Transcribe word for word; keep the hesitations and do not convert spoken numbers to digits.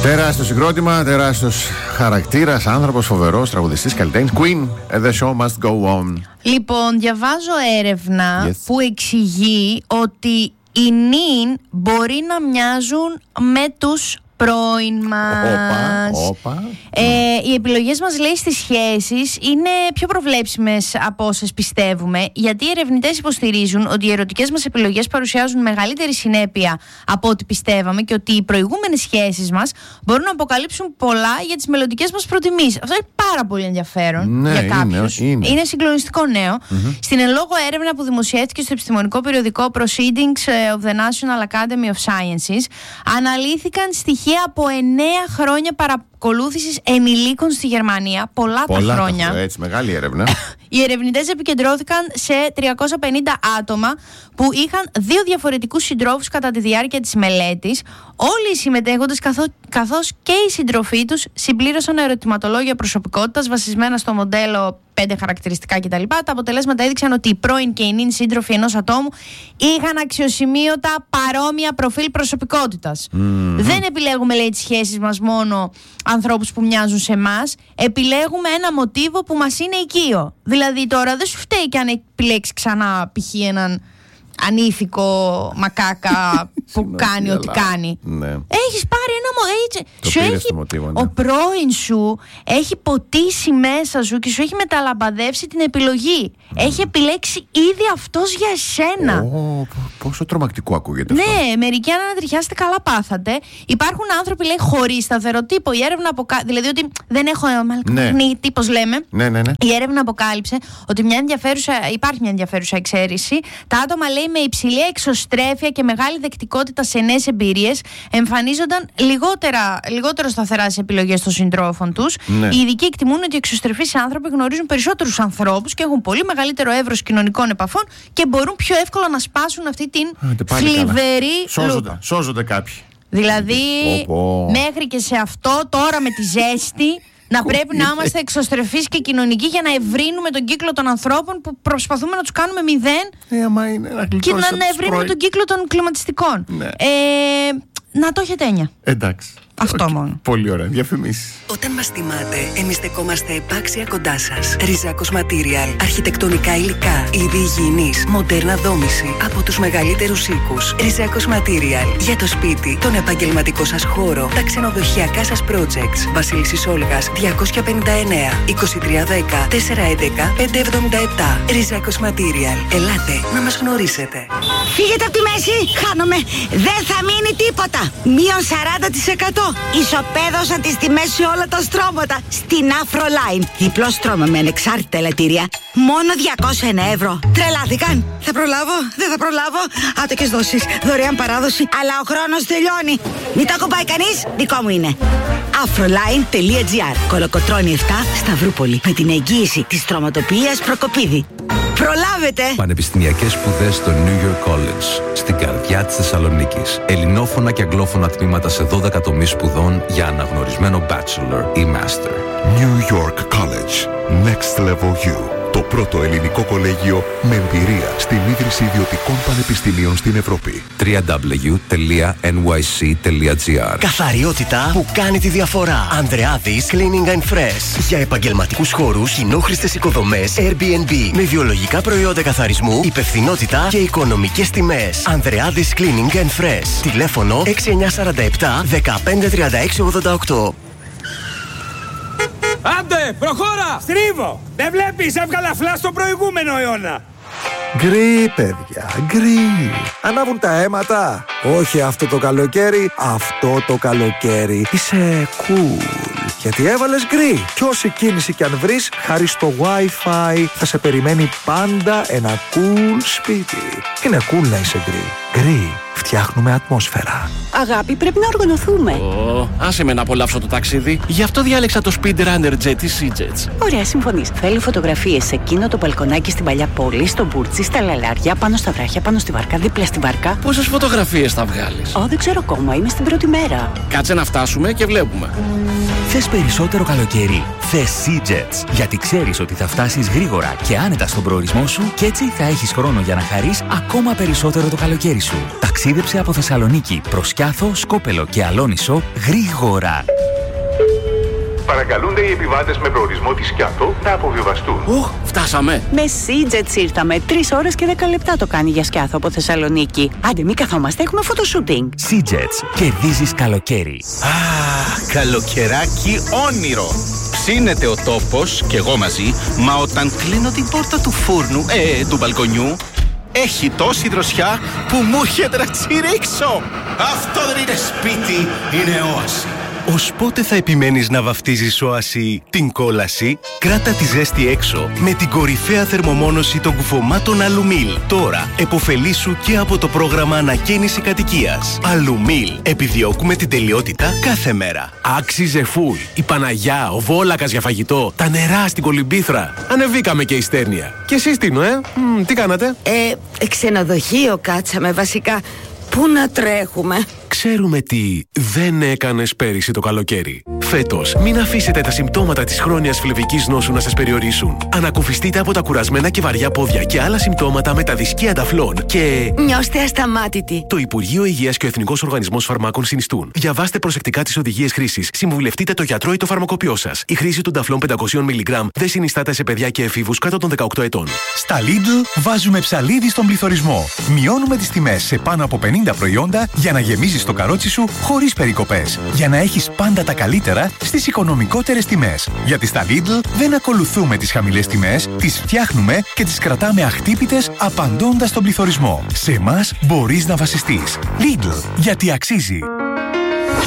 Τεράστιο συγκρότημα, τεράστιος χαρακτήρας, άνθρωπος, φοβερός, τραγουδιστής, καλλιτέχνης. Queen, The Show Must Go On. Λοιπόν, διαβάζω έρευνα yes. που εξηγεί ότι οι νυν μπορεί να μοιάζουν με τους πρώην μας. Όπα, όπα. Ε, οι επιλογές μας, λέει, στις σχέσεις είναι πιο προβλέψιμες από όσες πιστεύουμε, γιατί οι ερευνητές υποστηρίζουν ότι οι ερωτικές μας επιλογές παρουσιάζουν μεγαλύτερη συνέπεια από ό,τι πιστεύαμε και ότι οι προηγούμενες σχέσεις μας μπορούν να αποκαλύψουν πολλά για τις μελλοντικές μας προτιμήσεις. Αυτό είναι πάρα πολύ ενδιαφέρον ναι, για κάποιους. Είναι, είναι. είναι συγκλονιστικό νέο. Mm-hmm. Στην εν λόγω έρευνα που δημοσιεύτηκε στο επιστημονικό περιοδικό Proceedings of the National Academy of Sciences, αναλύθηκαν στοιχεία από εννέα χρόνια παρακολούθησης ενηλίκων στη Γερμανία. Πολλά, πολλά τα χρόνια. Τα, έτσι, μεγάλη έρευνα. Οι ερευνητές επικεντρώθηκαν σε τριακόσια πενήντα άτομα που είχαν δύο διαφορετικούς συντρόφους κατά τη διάρκεια της μελέτης. Όλοι οι συμμετέχοντες, καθώς, καθώς και οι συντροφοί τους, συμπλήρωσαν ερωτηματολόγια προσωπικότητας βασισμένα στο μοντέλο πέντε χαρακτηριστικά κτλ. Τα αποτελέσματα έδειξαν ότι οι πρώην και οι νυν σύντροφοι ενός ατόμου είχαν αξιοσημείωτα παρόμοια προφίλ προσωπικότητας. Mm-hmm. Δεν επιλέγουμε, λέει, τις σχέσεις μας μόνο ανθρώπους που μοιάζουν σε εμάς. Επιλέγουμε ένα μοτίβο που μας είναι οικείο. Δηλαδή τώρα δεν σου φταίει και αν επιλέξει ξανά π.χ. έναν ανήθικο μακάκα που κάνει ό,τι κάνει. Ναι. Έχεις πάρει ένα μοτίβο. Σου έχει, μοτίβο, ναι. Ο πρώην σου έχει ποτίσει μέσα σου και σου έχει μεταλαμπαδεύσει την επιλογή. Mm. Έχει επιλέξει ήδη αυτός για εσένα. Oh, πόσο τρομακτικό ακούγεται ναι, αυτό. Ναι, μερικοί αν ανατριχιάσετε καλά πάθατε. Υπάρχουν άνθρωποι, λέει, χωρίς σταθεροτύπο. Η έρευνα αποκάλυψε, δηλαδή ότι δεν έχω μαλακνή τύπος, λέμε. Ναι, ναι, ναι. Η έρευνα αποκάλυψε ότι μια ενδιαφέρουσα, υπάρχει μια ενδιαφέρουσα εξαίρεση. Τα άτομα, λέει, με υψηλή εξωστρέφεια και μεγάλη δεκτικότητα σε νέες εμπειρίες εμφανίζονταν λιγότερα, λιγότερο σταθερά στις επιλογές των συντρόφων τους. Ναι. Οι ειδικοί εκτιμούν ότι οι εξωστρεφείς άνθρωποι γνωρίζουν περισσότερους ανθρώπους και έχουν πολύ μεγαλύτερο εύρος κοινωνικών επαφών και μπορούν πιο εύκολα να σπάσουν αυτή την θλιβερή. Σώζονται, σώζονται κάποιοι. Δηλαδή, Οπό. μέχρι και σε αυτό τώρα με τη ζέστη. Να πρέπει να είμαστε εξωστρεφείς και κοινωνικοί για να ευρύνουμε τον κύκλο των ανθρώπων που προσπαθούμε να τους κάνουμε μηδέν ε, μα είναι να και να, να ευρύνουμε τον κύκλο των κλιματιστικών. Ναι. Ε, να το έχετε έννοια. Εντάξει. Αυτό okay. μόνο. Πολύ ωραία. Διαφημίσεις. Όταν μας τιμάτε, εμείς στεκόμαστε επάξια κοντά σας. Ριζάκος Material. Αρχιτεκτονικά υλικά, είδη υγιεινής, μοντέρνα δόμηση από τους μεγαλύτερους οίκους. Ριζάκος Material. Για το σπίτι, τον επαγγελματικό σας χώρο, τα ξενοδοχειακά σας projects. Βασίλισσης Όλγας διακόσια πενήντα εννέα είκοσι τρία δέκα τετρακόσια έντεκα πεντακόσια εβδομήντα επτά. Ριζάκος Material. Ελάτε να μας γνωρίσετε. Φύγετε από τη μέση, χάνομαι. Δεν θα μείνει τίποτα. Μείον σαράντα τοις εκατό. Ισοπαίδωσα τις τιμές σε όλα τα στρώματα στην Afroline. Διπλό στρώμα με ανεξάρτητα ελαττήρια. Μόνο διακόσια ένα ευρώ. Τρελάθηκαν. Θα προλάβω, δεν θα προλάβω. Άτοκες δόσεις, δωρεάν παράδοση. Αλλά ο χρόνος τελειώνει. Μην το ακουμπάει κανείς, δικό μου είναι. Afroline.gr. Κολοκοτρώνη επτά, Σταυρούπολη. Με την εγγύηση της στρωματοποιίας Προκοπίδη. Προλάβετε! Πανεπιστημιακές σπουδές στο New York College, στην καρδιά της Θεσσαλονίκης. Ελληνόφωνα και αγγλόφωνα τμήματα σε δώδεκα τομείς σπουδών για αναγνωρισμένο bachelor ή master. New York College. Next Level You. Το πρώτο ελληνικό κολέγιο με εμπειρία στην ίδρυση ιδιωτικών πανεπιστημίων στην Ευρώπη. double-u double-u double-u τελεία εν γουάι σι τελεία τζι άρ. Καθαριότητα που κάνει τη διαφορά. Ανδρεάδης Cleaning and Fresh. Για επαγγελματικούς χώρους, κοινόχρηστες οικοδομές, Airbnb. Με βιολογικά προϊόντα καθαρισμού, υπευθυνότητα και οικονομικές τιμές. Ανδρεάδης Cleaning and Fresh. Τηλέφωνο έξι εννιά τέσσερα επτά δεκαπέντε τριάντα έξι ογδόντα οκτώ. Άντε, προχώρα! Στρίβω! Δεν βλέπεις, έβγαλα φλα στο προηγούμενο αιώνα! Γκρι, παιδιά, γκρι. Ανάβουν τα αίματα. Όχι αυτό το καλοκαίρι, αυτό το καλοκαίρι. Είσαι cool. Γιατί έβαλες γκρι. Κι όση κίνηση κι αν βρεις, χάρη στο Wi-Fi, θα σε περιμένει πάντα ένα cool σπίτι. Είναι cool να είσαι γκρι. Γκρι. Φτιάχνουμε ατμόσφαιρα. Αγάπη, πρέπει να οργανωθούμε. Ω, άσε με να απολαύσω το ταξίδι. Γι' αυτό διάλεξα το Speedrunner Jet της Sea-Jets. Ωραία, συμφωνείς. Θέλει φωτογραφίες σε εκείνο το μπαλκονάκι στην παλιά πόλη, στο Μπούρτσι, στα λαλάρια, πάνω στα βράχια, πάνω στη βάρκα, δίπλα στη βάρκα. Πόσες φωτογραφίες θα βγάλεις? Ω, δεν ξέρω ακόμα. Είμαι στην πρώτη μέρα. Κάτσε να φτάσουμε και βλέπουμε. Θες περισσότερο καλοκαίρι? Θες Sea-Jets. Γιατί ξέρεις ότι θα φτάσεις γρήγορα και άνετα στον προορισμό σου και έτσι θα έχεις χρόνο για να χαρείς ακόμα περισσότερο το καλοκαίρι σου. Τα Ταξίδεψε από Θεσσαλονίκη προς Σκιάθο, Σκόπελο και Αλόνισο γρήγορα. Παρακαλούνται οι επιβάτες με προορισμό τη Σκιάθο να αποβιβαστούν. Οχ, φτάσαμε. Με Seajets ήρθαμε. Τρεις ώρες και δέκα λεπτά το κάνει για Σκιάθο από Θεσσαλονίκη. Άντε, μην καθόμαστε, έχουμε φωτοσούτινγκ. Seajets. Κερδίζεις καλοκαίρι. Α, καλοκαιράκι όνειρο. Ψήνεται ο τόπος και εγώ μαζί, μα όταν κλείνω την πόρτα του φούρνου, ε, του μπαλκονιού, έχει τόση δροσιά που μου έρχεται να τσιρίξω. Αυτό δεν είναι σπίτι, είναι όαση. Ως πότε θα επιμένεις να βαφτίζεις όαση την κόλαση? Κράτα τη ζέστη έξω με την κορυφαία θερμομόνωση των κουφωμάτων Αλουμίλ. Τώρα εποφελήσου και από το πρόγραμμα ανακαίνιση κατοικίας. Αλουμίλ. Επιδιώκουμε την τελειότητα κάθε μέρα. Άξιζε φουλ. Η Παναγιά, ο Βόλακας για φαγητό, τα νερά στην Κολυμπήθρα. Ανεβήκαμε και η Στέρνια. Και εσείς Τίνο, ε? Μ, τι κάνατε? Ε, ξενοδοχείο κάτσαμε βασικά. Πού να τρέχουμε? Ξέρουμε τι δεν έκανες πέρυσι το καλοκαίρι. Φέτος, μην αφήσετε τα συμπτώματα της χρόνιας φλεβικής νόσου να σας περιορίσουν. Ανακουφιστείτε από τα κουρασμένα και βαριά πόδια και άλλα συμπτώματα με τα δισκία ταφλών και... Νιώστε ασταμάτητοι. Το Υπουργείο Υγείας και ο Εθνικός Οργανισμός Φαρμάκων συνιστούν. Διαβάστε προσεκτικά τις οδηγίες χρήσης. Συμβουλευτείτε το γιατρό ή το φαρμακοποιό σας. Η χρήση των ταφλών πεντακόσια μιλιγκράμμ δεν συνιστάται σε παιδιά και εφήβους κάτω των δεκαοκτώ ετών. Στα Lidl βάζουμε ψαλίδι στον πληθωρισμό. Μειώνουμε τις τιμές σε πάνω από πενήντα προϊόντα για να γεμίζεις το καρότσι σου χωρίς περικοπές. Για να έχεις πάντα τα καλύτερα στις οικονομικότερες τιμές. Γιατί στα Lidl δεν ακολουθούμε τις χαμηλές τιμές, τις φτιάχνουμε και τις κρατάμε αχτύπητες απαντώντας στον πληθωρισμό. Σε εμάς μπορείς να βασιστείς. Lidl, γιατί αξίζει.